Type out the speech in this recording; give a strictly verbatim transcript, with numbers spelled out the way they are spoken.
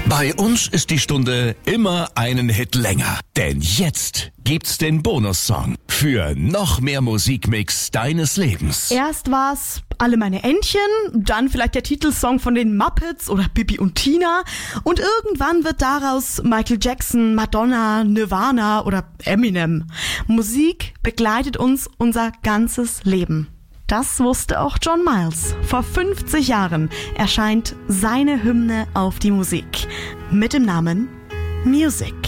Bei uns ist die Stunde immer einen Hit länger. Denn jetzt gibt's den Bonussong für noch mehr Musikmix deines Lebens. Erst war's Alle meine Entchen, dann vielleicht der Titelsong von den Muppets oder Bibi und Tina und irgendwann wird daraus Michael Jackson, Madonna, Nirvana oder Eminem. Musik begleitet uns unser ganzes Leben. Das wusste auch John Miles. Vor fünfzig Jahren erscheint seine Hymne auf die Musik mit dem Namen Music.